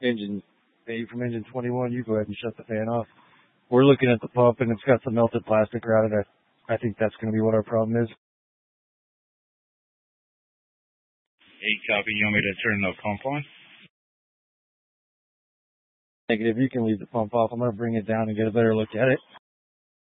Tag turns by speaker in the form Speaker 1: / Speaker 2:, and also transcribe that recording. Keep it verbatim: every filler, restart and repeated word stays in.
Speaker 1: engine eight from engine twenty-one, you go ahead and shut the fan off. We're looking at the pump, and it's got some melted plastic around it. I, I think that's going to be what our problem is.
Speaker 2: Eight copy. You want me to turn the pump on?
Speaker 1: Negative. You can leave the pump off. I'm going to bring it down and get a better look at it.